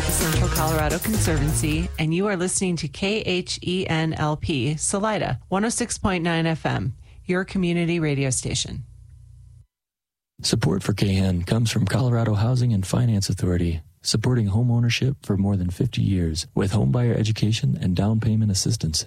the Central Colorado Conservancy, and you are listening to KHENLP, Salida, 106.9 FM, your community radio station. Support for KHEN comes from Colorado Housing and Finance Authority, supporting home ownership for more than 50 years with homebuyer education and down payment assistance.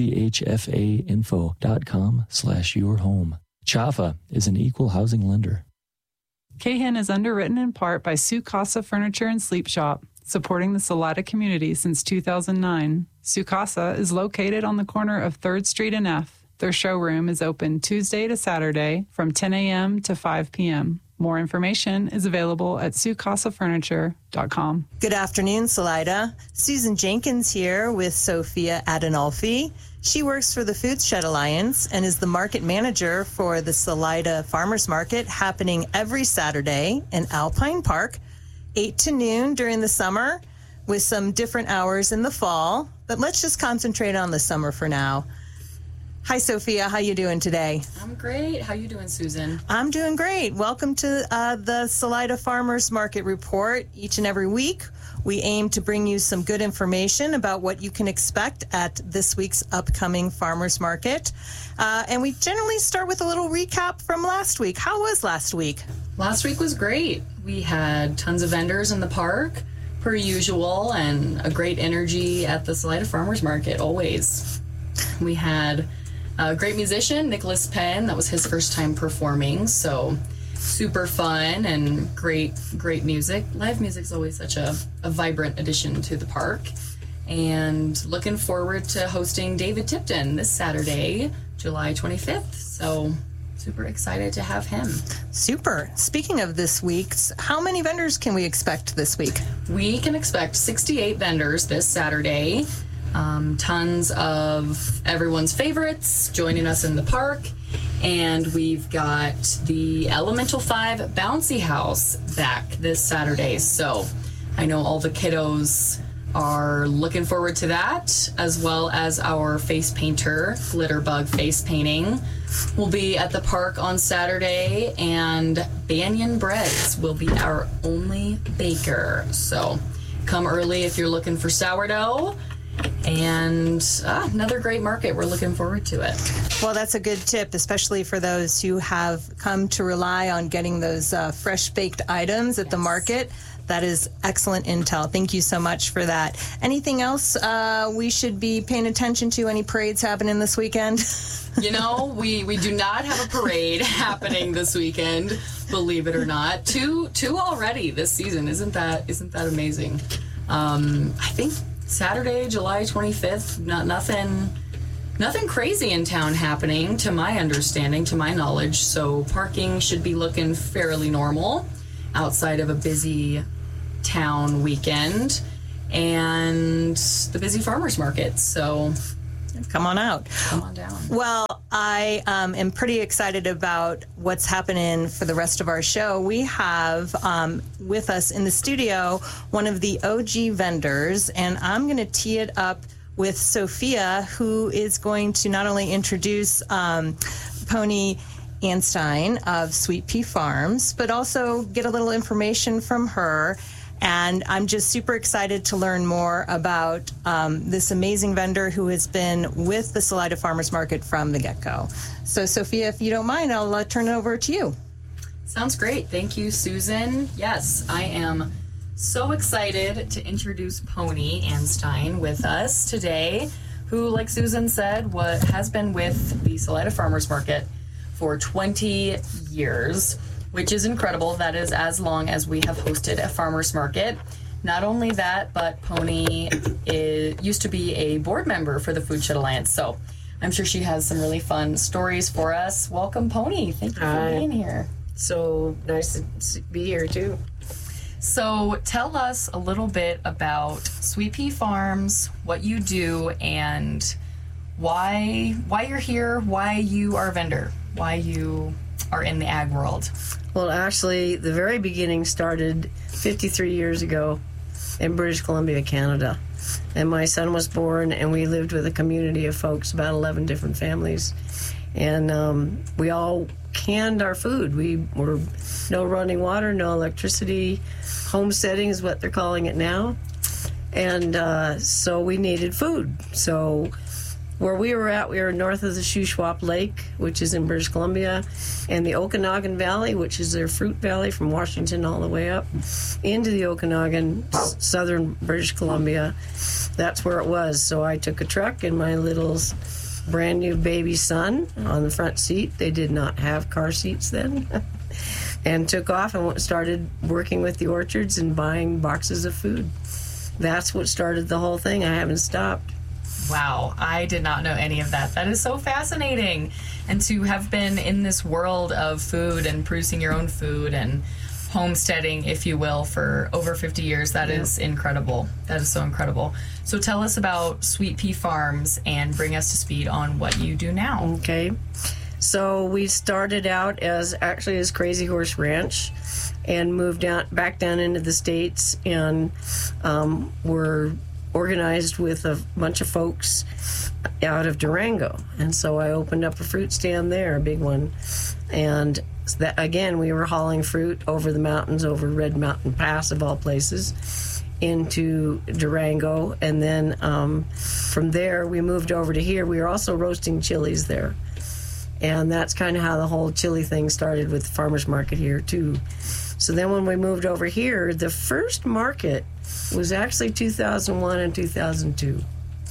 chfainfo.com/yourhome. CHAFA is an equal housing lender. KHEN is underwritten in part by Su Casa Furniture and Sleep Shop, supporting the Salida community since 2009. Su Casa is located on the corner of 3rd Street and F. Their showroom is open Tuesday to Saturday from 10 a.m. to 5 p.m. More information is available at SuCasaFurniture.com. Good afternoon, Salida. Susan Jenkins here with Sophia Adenolfi. She works for the Food Shed Alliance and is the market manager for the Salida Farmers Market, happening every Saturday in Alpine Park, 8 to noon during the summer, with some different hours in the fall. But let's just concentrate on the summer for now. Hi, Sophia. How you doing today? I'm great. How you doing, Susan? I'm doing great. Welcome to the Salida Farmers Market Report. Each and every week, we aim to bring you some good information about what you can expect at this week's upcoming farmers market. And we generally start with a little recap from last week. How was last week? Last week was great. We had tons of vendors in the park, per usual, and a great energy at the Salida Farmers Market, always. We had a great musician, Nicholas Penn. That was his first time performing, so super fun and great music. Live music's always such a vibrant addition to the park. And looking forward to hosting David Tipton this Saturday, July 25th. So super excited to have him. Super. Speaking of this week's, how many vendors can we expect this week? We can expect 68 vendors this Saturday. Tons of everyone's favorites joining us in the park. And we've got the Elemental 5 Bouncy House back this Saturday. So I know all the kiddos are looking forward to that, as well as our face painter, Glitterbug face painting, will be at the park on Saturday. And Banyan Breads will be our only baker. So come early if you're looking for sourdough. And another great market. We're looking forward to it. Well, that's a good tip, especially for those who have come to rely on getting those fresh baked items at the market. That is excellent intel. Thank you so much for that. Anything else we should be paying attention to? Any parades happening this weekend? You know, we do not have a parade happening this weekend, believe it or not. Two already this season. Isn't that amazing? I think Saturday, July 25th, nothing crazy in town happening, to my understanding, to my knowledge. So parking should be looking fairly normal outside of a busy town weekend and the busy farmers market. So come on out. Come on down. Well, I am pretty excited about what's happening for the rest of our show. We have with us in the studio one of the OG vendors, and I'm going to tee it up with Sophia, who is going to not only introduce Pony Anstein of Sweet Pea Farms, but also get a little information from her. And I'm just super excited to learn more about this amazing vendor who has been with the Salida Farmers Market from the get-go. So, Sophia, if you don't mind, I'll turn it over to you. Sounds great. Thank you, Susan. Yes, I am so excited to introduce Pony Anstein with us today, who, like Susan said, has been with the Salida Farmers Market for 20 years. Which is incredible. That is as long as we have hosted a farmer's market. Not only that, but Pony used to be a board member for the Food Shed Alliance. So I'm sure she has some really fun stories for us. Welcome, Pony. Thank you for being here. So nice to be here, too. So tell us a little bit about Sweet Pea Farms, what you do, and why you're here, why you are a vendor, why you are in the ag world. Well, actually, the very beginning started 53 years ago in British Columbia, Canada. And my son was born, and we lived with a community of folks, about 11 different families. And we all canned our food. We were no running water, no electricity. Homesteading is what they're calling it now. And so we needed food. So where we were at, we were north of the Shuswap Lake, which is in British Columbia, and the Okanagan Valley, which is their fruit valley from Washington all the way up into the Okanagan, southern British Columbia. That's where it was. So I took a truck and my little brand new baby son on the front seat. They did not have car seats then. And took off and started working with the orchards and buying boxes of food. That's what started the whole thing. I haven't stopped. Wow, I did not know any of that. That is so fascinating. And to have been in this world of food and producing your own food and homesteading, if you will, for over 50 years, that is incredible. That is so incredible. So tell us about Sweet Pea Farms and bring us to speed on what you do now. Okay. So we started out as Crazy Horse Ranch and moved back down into the States, and were organized with a bunch of folks out of Durango. And so I opened up a fruit stand there, a big one. And that, again, we were hauling fruit over the mountains, over Red Mountain Pass of all places, into Durango. And then from there, we moved over to here. We were also roasting chilies there. And that's kind of how the whole chili thing started with the farmer's market here, too. So then when we moved over here, the first market was actually 2001 and 2002.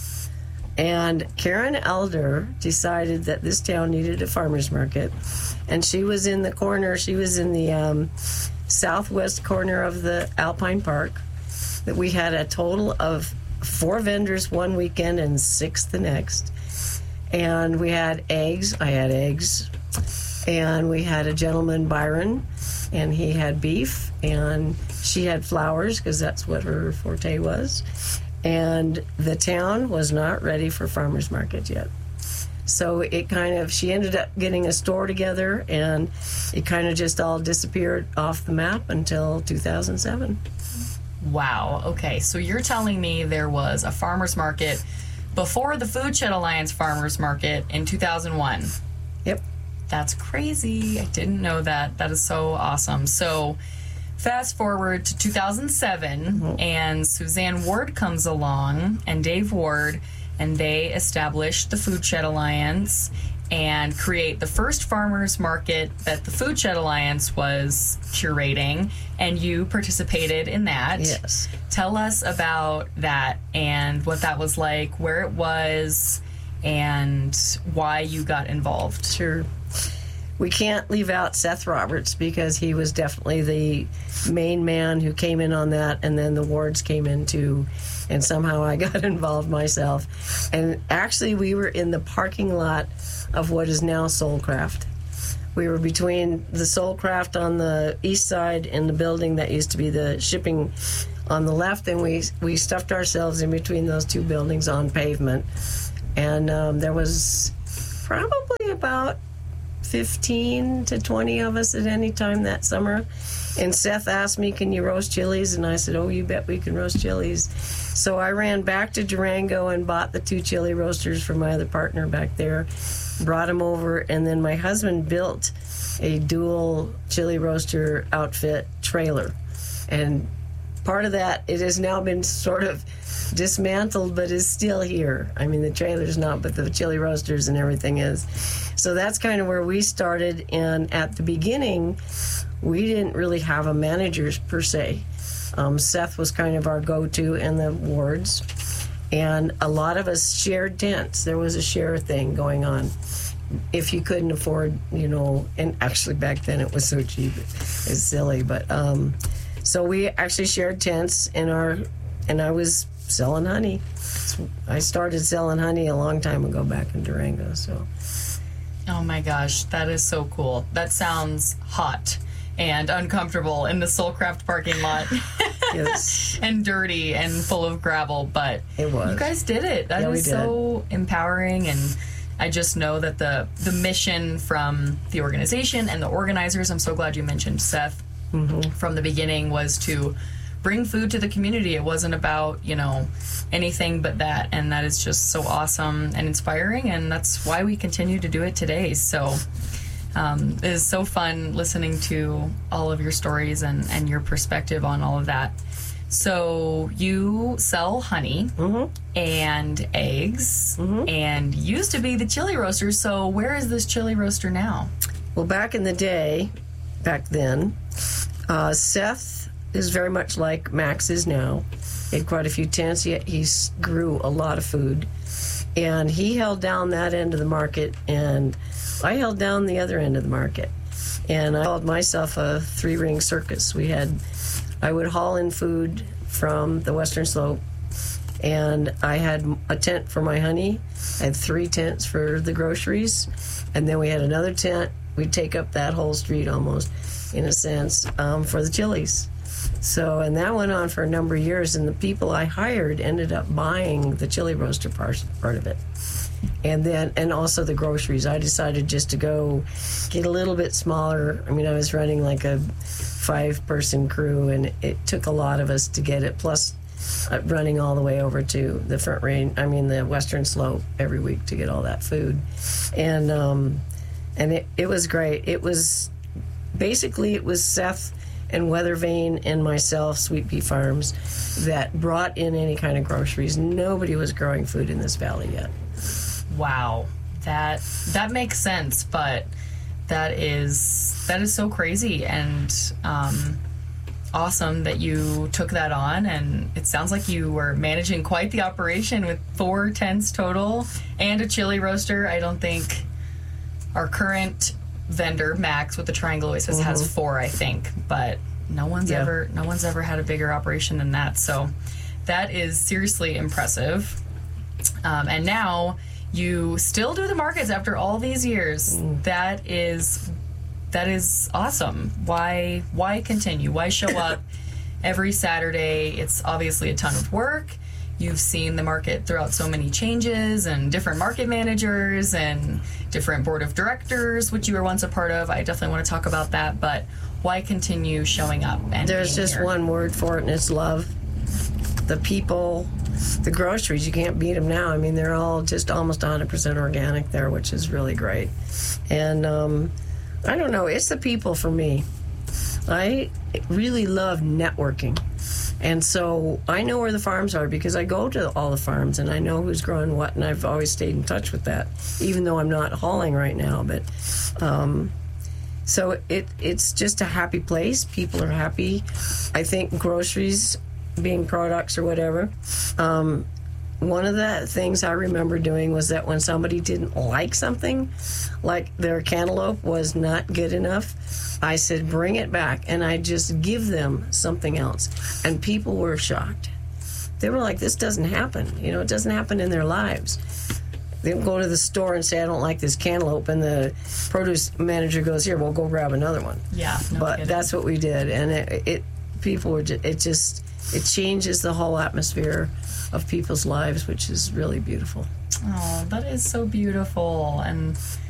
And Karen Elder decided that this town needed a farmer's market. And she was in the corner, she was in the southwest corner of the Alpine Park. That we had a total of 4 vendors one weekend and 6 the next. And we had eggs, I had eggs. And we had a gentleman, Byron, and he had beef, and she had flowers because that's what her forte was. And the town was not ready for farmers market yet. So she ended up getting a store together, and it kind of just all disappeared off the map until 2007. Wow. Okay. So you're telling me there was a farmers market before the Food Shed Alliance farmers market in 2001. Yep. That's crazy. I didn't know that. That is so awesome. So fast forward to 2007, and Suzanne Ward comes along, and Dave Ward, and they establish the Food Shed Alliance and create the first farmers market that the Food Shed Alliance was curating, and you participated in that. Yes. Tell us about that and what that was like, where it was, and why you got involved. Sure. We can't leave out Seth Roberts because he was definitely the main man who came in on that, and then the Wards came in too, and somehow I got involved myself. And actually, we were in the parking lot of what is now Soulcraft. We were between the Soulcraft on the east side and the building that used to be the shipping on the left, and we stuffed ourselves in between those two buildings on pavement. And there was probably about 15 to 20 of us at any time that summer. And Seth asked me, can you roast chilies? And I said, oh, you bet we can roast chilies. So I ran back to Durango and bought the 2 chili roasters for my other partner back there, brought them over, and then my husband built a dual chili roaster outfit trailer. And part of that, it has now been sort of dismantled, but is still here. I mean, the trailer's not, but the chili roasters and everything is. So that's kind of where we started. And at the beginning, we didn't really have a manager per se. Seth was kind of our go-to, and the Wards. And a lot of us shared tents. There was a share thing going on. If you couldn't afford, and actually back then it was so cheap, it's silly. But so we actually shared tents, and I was selling honey. I started selling honey a long time ago back in Durango. So. Oh my gosh, that is so cool. That sounds hot and uncomfortable in the Soulcraft parking lot. Yes. And dirty and full of gravel, but it was. You guys did it. That is so empowering, and I just know that the mission from the organization and the organizers, I'm so glad you mentioned Seth, from the beginning was to bring food to the community. It wasn't about, anything but that, and that is just so awesome and inspiring, and that's why we continue to do it today. So it is so fun listening to all of your stories and your perspective on all of that. So you sell honey and eggs and used to be the chili roaster. So where is this chili roaster now? Well, back then, Seth is very much like Max is now. He had quite a few tents. He grew a lot of food. And he held down that end of the market, and I held down the other end of the market. And I called myself a three-ring circus. I would haul in food from the Western Slope, and I had a tent for my honey. I had 3 tents for the groceries, and then we had another tent. We'd take up that whole street almost, in a sense, for the chilies. So, and that went on for a number of years, and the people I hired ended up buying the chili roaster part of it. And also the groceries. I decided just to go get a little bit smaller. I mean, I was running like a 5-person crew, and it took a lot of us to get it, plus running all the way over to the the Western Slope every week to get all that food. And it was great. It was Seth and Weathervane and myself, Sweet Pea Farms, that brought in any kind of groceries. Nobody was growing food in this valley yet. Wow, that makes sense, but that is so crazy and awesome that you took that on. And it sounds like you were managing quite the operation with 4 tents total and a chili roaster. I don't think our current vendor Max with the Triangle Oasis has 4, I think, but no one's ever had a bigger operation than that. So that is seriously impressive. And now you still do the markets after all these years. That is awesome. Why continue? Why show up every Saturday? It's obviously a ton of work. You've seen the market throughout so many changes and different market managers and different board of directors, which you were once a part of. I definitely want to talk about that, but why continue showing up? And there's just here? One word for it, and it's love. The people, the groceries, you can't beat them now. I mean, they're all just almost 100% organic there, which is really great. And I don't know, it's the people for me. I really love networking. And so I know where the farms are because I go to all the farms and I know who's growing what, and I've always stayed in touch with that, even though I'm not hauling right now. But so it's just a happy place. People are happy. I think groceries being products or whatever. One of the things I remember doing was that when somebody didn't like something, like their cantaloupe was not good enough, I said, bring it back, and I just give them something else. And people were shocked. They were like, this doesn't happen. You know, it doesn't happen in their lives. They go to the store and say, I don't like this cantaloupe, and the produce manager goes, here, we'll go grab another one. Yeah. But that's what we did, and people were just, it changes the whole atmosphere of people's lives, which is really beautiful. Oh, that is so beautiful. And